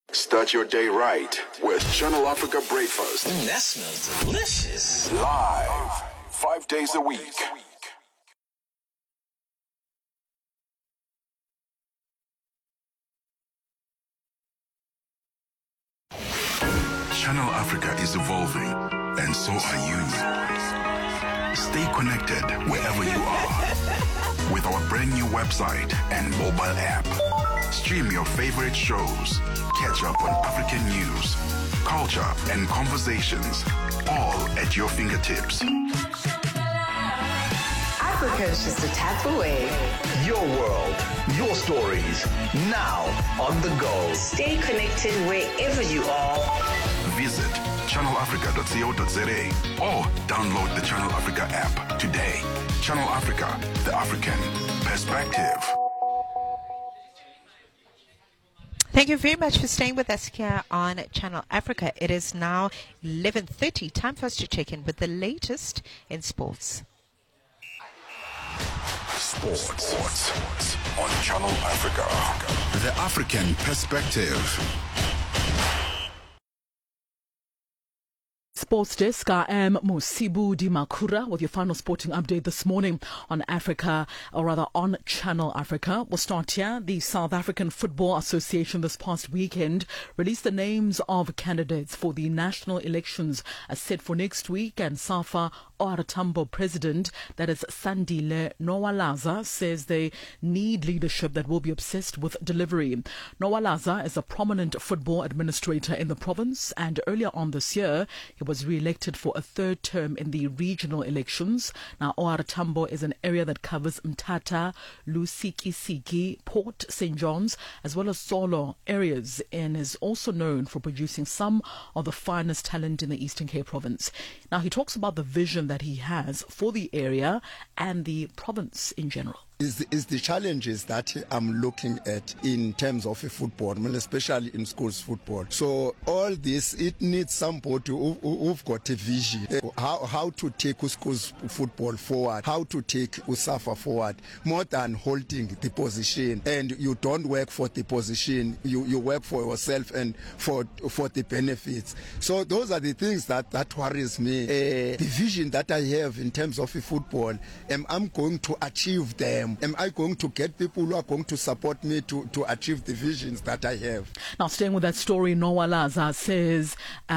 Start your day right with Channel Africa Breakfast. That smells delicious. Live, 5 days a week. Channel Africa is evolving, and so are you. Stay connected wherever you are with our brand new website and mobile app. Stream your favorite shows, catch up on African news, culture, and conversations, all at your fingertips. Africa is just a tap away. Your world, your stories, now on the go. Stay connected wherever you are. Visit channelafrica.co.za or download the Channel Africa app today. Channel Africa, the African perspective. Thank you very much for staying with us here on Channel Africa. It is now 11:30. Time for us to check in with the latest in sports. Sports on Channel Africa, the African perspective. Sports Desk, I am Musibu Dimakura with your final sporting update this morning on Africa, or rather on Channel Africa. We'll start here. The South African Football Association this past weekend released the names of candidates for the national elections set for next week, and SAFA OR Tambo president, that is Sandile Nowalaza, says they need leadership that will be obsessed with delivery. Nowalaza is a prominent football administrator in the province, and earlier on this year, he was re-elected for a third term in the regional elections. Now, OR Tambo is an area that covers Mthatha, Lusikisiki, Port St. John's, as well as Solo areas, and is also known for producing some of the finest talent in the Eastern Cape province. Now, he talks about the vision that he has for the area and the province in general. Is the challenges that I'm looking at in terms of football, especially in schools football. So all this, it needs somebody who've got a vision, how to take schools football forward, how to take USAFA forward, more than holding the position. And you don't work for the position, you work for yourself and for the benefits. So those are the things that worries me. The vision that I have in terms of football, I'm going to achieve them. Am I going to get people who are going to support me to achieve the visions that I have? Now, staying with that story, Nowalaza says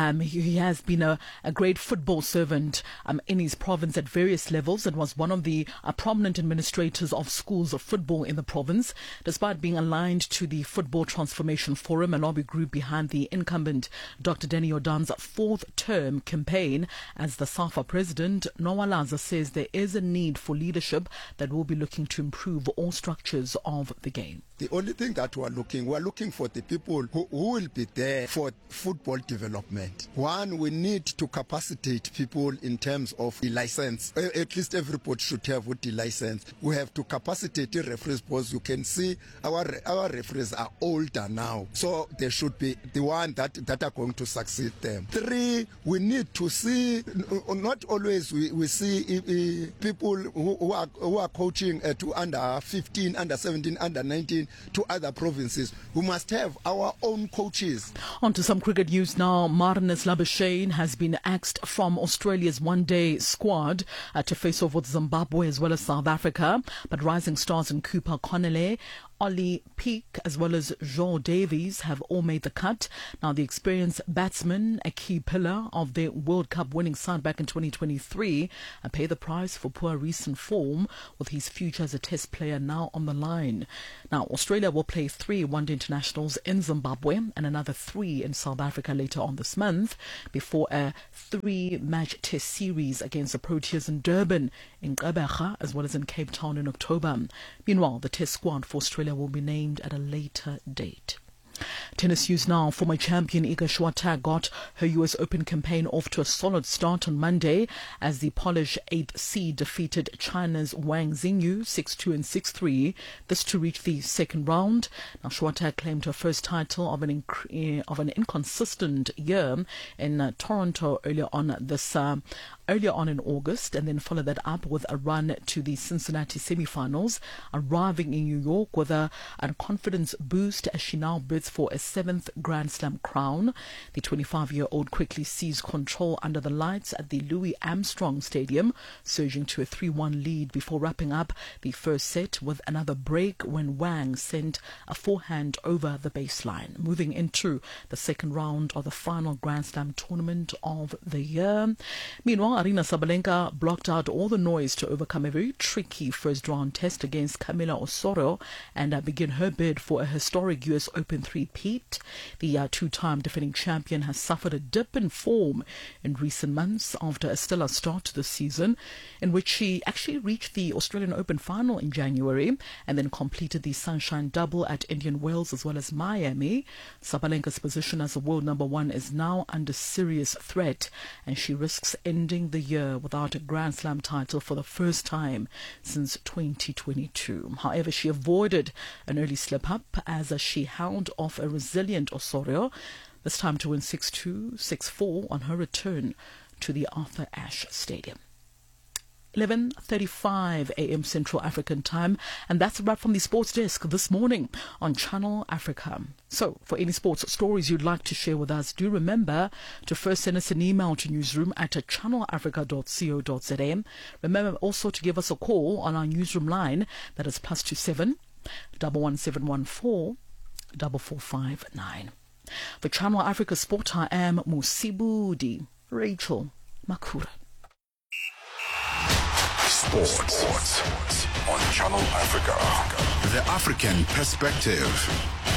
he has been a great football servant in his province at various levels, and was one of the prominent administrators of schools of football in the province. Despite being aligned to the Football Transformation Forum, a lobby group behind the incumbent Dr. Danny Jordaan's fourth term campaign as the SAFA president, Nowalaza says there is a need for leadership that will be looking to improve all structures of the game. The only thing that we're looking for the people who will be there for football development. One, we need to capacitate people in terms of the license. At least everybody should have the license. We have to capacitate the referees, because you can see our referees are older now. So they should be the one that are going to succeed them. Three, we need to see, not always we see people who are coaching to under 15, under 17, under 19 to other provinces. We must have our own coaches. On to some cricket news now. Marnus Labuschagne has been axed from Australia's one-day squad to face off with Zimbabwe as well as South Africa. But rising stars in Cooper Connolly, Ollie Peak as well as Joel Davies have all made the cut. Now, the experienced batsman, a key pillar of the World Cup winning side back in 2023, pay the price for poor recent form, with his future as a test player now on the line. Now, Australia will play 3 one-day internationals in Zimbabwe and another 3 in South Africa later on this month, before a 3-match test series against the Proteas in Durban, in Gqeberha, as well as in Cape Town in October. Meanwhile, the test squad for Australia will be named at a later date. Tennis news now. Former champion Iga Swiatek got her US Open campaign off to a solid start on Monday as the Polish 8th seed defeated China's Wang Xingyu 6-2 and 6-3. This to reach the second round. Now, Swiatek claimed her first title of an inconsistent year in Toronto earlier earlier on in August, and then followed that up with a run to the Cincinnati semi-finals, arriving in New York with a confidence boost as she now bids for a 7th Grand Slam crown. The 25-year-old quickly seized control under the lights at the Louis Armstrong Stadium, surging to a 3-1 lead before wrapping up the first set with another break when Wang sent a forehand over the baseline. Moving into the second round of the final Grand Slam tournament of the year. Meanwhile, Aryna Sabalenka blocked out all the noise to overcome a very tricky first round test against Camila Osorio and begin her bid for a historic US Open three-peat. The two-time defending champion has suffered a dip in form in recent months after a stellar start to the season, in which she actually reached the Australian Open final in January and then completed the Sunshine Double at Indian Wells as well as Miami. Sabalenka's position as a world number one is now under serious threat, and she risks ending the year without a Grand Slam title for the first time since 2022. However, she avoided an early slip-up as she held off a resilient Osorio, this time to win 6-2, 6-4 on her return to the Arthur Ashe Stadium. 11:35 a.m. Central African Time, and that's a wrap from the Sports Desk this morning on Channel Africa. So, for any sports stories you'd like to share with us, do remember to first send us an email to newsroom@channelafrica.co.za. Remember also to give us a call on our newsroom line, that is +27 11714 4459. For Channel Africa Sport, I am Musibudi Rachel Makura. Sports on Channel Africa. The African Perspective.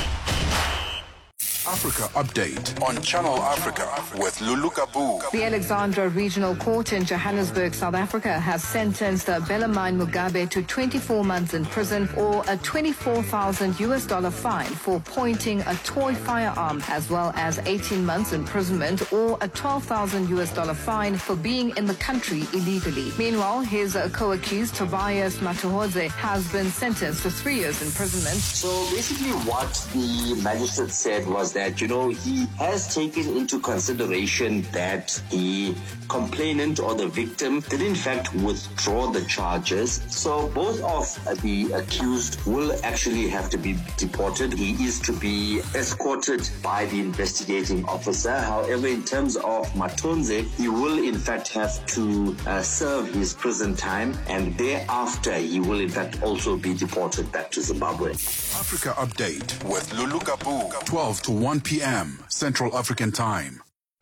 Africa Update on Channel Africa with Lulu Kabu. The Alexandra Regional Court in Johannesburg, South Africa, has sentenced Bellarmine Mugabe to 24 months in prison or a $24,000 fine for pointing a toy firearm, as well as 18 months imprisonment or a $12,000 fine for being in the country illegally. Meanwhile, his co-accused Tobias Matuhodze has been sentenced to 3 years imprisonment. So basically what the magistrate said was that, he has taken into consideration that the complainant or the victim did in fact withdraw the charges. So both of the accused will actually have to be deported. He is to be escorted by the investigating officer. However, in terms of Matonze, he will in fact have to serve his prison time, and thereafter he will in fact also be deported back to Zimbabwe. Africa Update with Lulu Kabu, 12 to 1 p.m. Central African Time.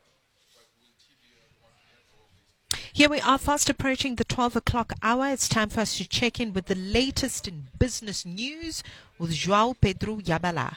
Here we are, fast approaching the 12 o'clock hour. It's time for us to check in with the latest in business news with João Pedro Yabala.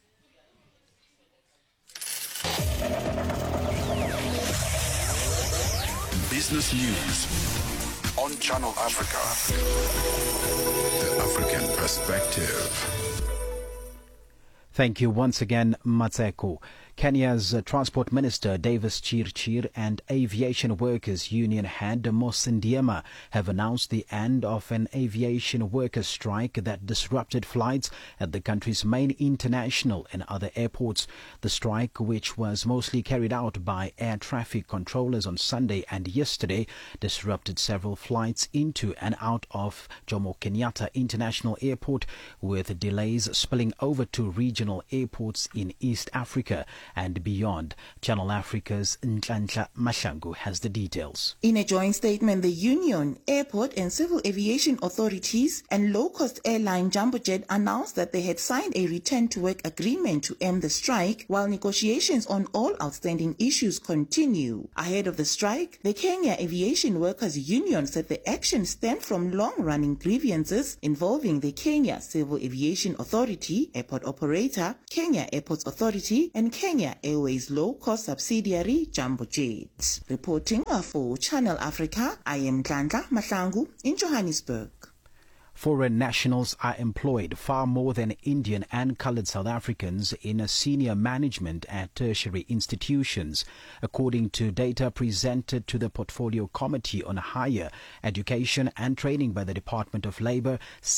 Business news on Channel Africa. The African Perspective. Thank you once again, Matseko. Kenya's Transport Minister Davis Chirchir and Aviation Workers Union head Mohsen Diema have announced the end of an aviation workers' strike that disrupted flights at the country's main international and other airports. The strike, which was mostly carried out by air traffic controllers on Sunday and yesterday, disrupted several flights into and out of Jomo Kenyatta International Airport, with delays spilling over to regional airports in East Africa and beyond. Channel Africa's Nhlanhla Mahlangu has the details. In a joint statement, the union, airport and civil aviation authorities and low-cost airline Jambojet announced that they had signed a return-to-work agreement to end the strike, while negotiations on all outstanding issues continue. Ahead of the strike, the Kenya Aviation Workers Union said the action stemmed from long-running grievances involving the Kenya Civil Aviation Authority, airport operator, Kenya Airports Authority, and Kenya Airways low-cost subsidiary Jambojet. Reporting for Channel Africa, I am Nhlanhla Mahlangu in Johannesburg. Foreign nationals are employed far more than Indian and coloured South Africans in senior management at tertiary institutions. According to data presented to the Portfolio Committee on Higher Education and Training by the Department of Labour,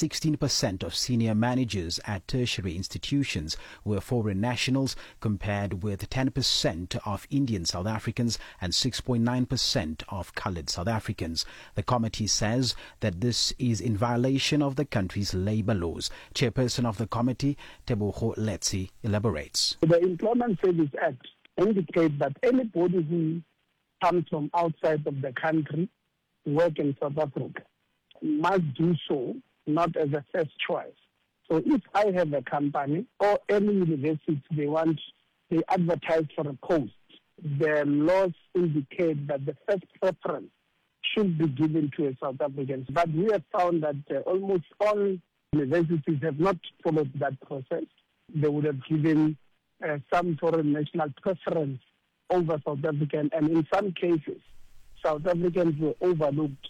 16% of senior managers at tertiary institutions were foreign nationals, compared with 10% of Indian South Africans and 6.9% of coloured South Africans. The committee says that this is in violation of the country's labour laws. Chairperson of the committee, Tebogo Letsi, elaborates. The Employment Service Act indicates that anybody who comes from outside of the country to work in South Africa must do so not as a first choice. So if I have a company or any university, they advertise for a post, the laws indicate that the first preference should be given to a South African. But we have found that almost all universities have not followed that process. They would have given some foreign national preference over South African, and in some cases, South Africans were overlooked.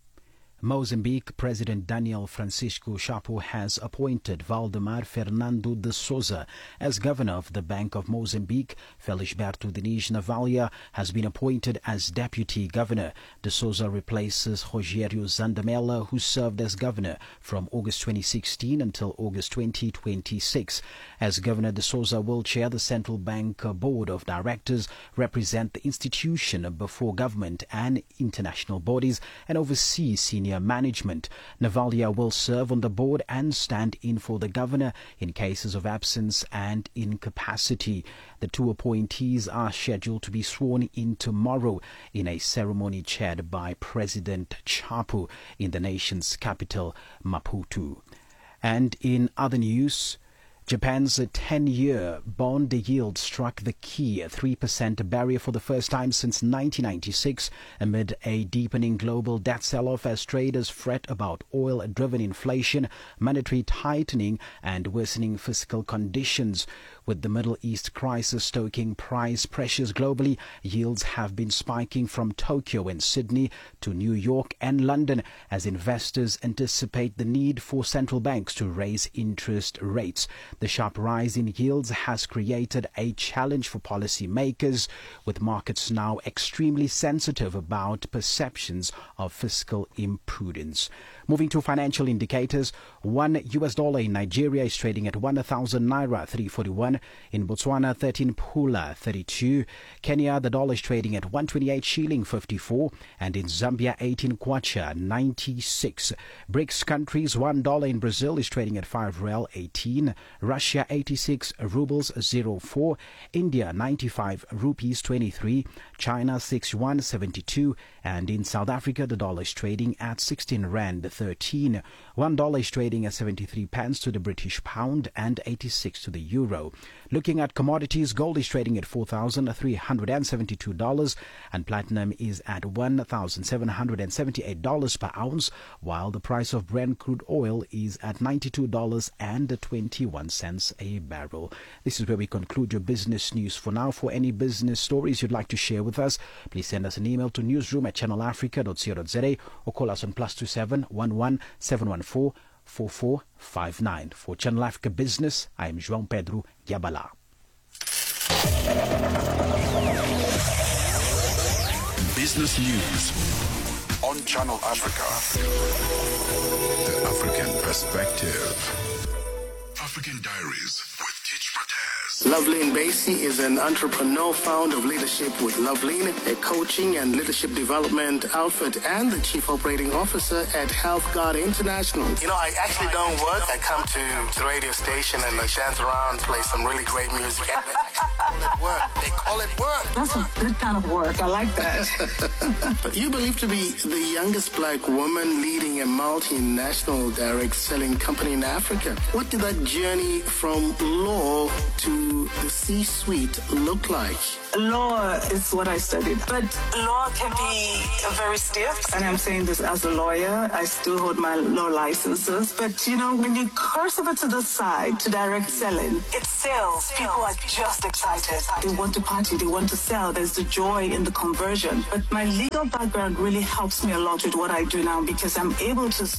Mozambique President Daniel Francisco Chapo has appointed Valdemar Fernando de Souza as governor of the Bank of Mozambique. Felisberto Diniz Navalha has been appointed as deputy governor. De Souza replaces Rogério Zandamela, who served as governor from August 2016 until August 2026. As governor, De Souza will chair the Central Bank Board of Directors, represent the institution before government and international bodies, and oversee senior management. Navalha will serve on the board and stand in for the governor in cases of absence and incapacity. The two appointees are scheduled to be sworn in tomorrow in a ceremony chaired by President Chapo in the nation's capital, Maputo. And in other news, Japan's 10-year bond yield struck the key 3% barrier for the first time since 1996 amid a deepening global debt sell-off as traders fret about oil-driven inflation, monetary tightening and worsening fiscal conditions. With the Middle East crisis stoking price pressures globally, yields have been spiking from Tokyo and Sydney to New York and London as investors anticipate the need for central banks to raise interest rates. The sharp rise in yields has created a challenge for policymakers, with markets now extremely sensitive about perceptions of fiscal imprudence. Moving to financial indicators, $1 in Nigeria is trading at 1,000 naira 341. In Botswana, 13 pula 32. Kenya, the dollar is trading at 128 shilling 54. And in Zambia, 18 kwacha 96. BRICS countries, $1 in Brazil is trading at 5 rel 18. Russia, 86 rubles 04. India, 95 rupees 23. China, 61.72. And in South Africa, the dollar is trading at 16 rand 13. $1 is trading at 73 pence to the British pound and 86 to the euro. Looking at commodities, gold is trading at $4,372 and platinum is at $1,778 per ounce, while the price of Brent crude oil is at $92.21 a barrel. This is where we conclude your business news for now. For any business stories you'd like to share with us, please send us an email to newsroom@channelafrica.co.za or call us on +27 11 714 4459. For Channel Africa Business, I am João Pedro Yabala. Business news on Channel Africa. The African perspective. African Diaries with Teach Mataz. Loveline Basie is an entrepreneur, founder of Leadership with Loveline, a coaching and leadership development outfit, and the chief operating officer at Health Guard International. You know, I actually don't work. I come to the radio station and I dance around, play some really great music. They call it work. That's a good kind of work. I like that. But you believe to be the youngest black woman leading a multinational direct selling company in Africa. What did that journey from law to the C-suite look like? Law is what I studied, but law can be very stiff. And I'm saying this as a lawyer. I still hold my law licenses. But, you know, when you curse over to the side to direct selling, it sells. People are just excited. They want to party. They want to sell. There's the joy in the conversion. But my legal background really helps me a lot with what I do now because I'm able to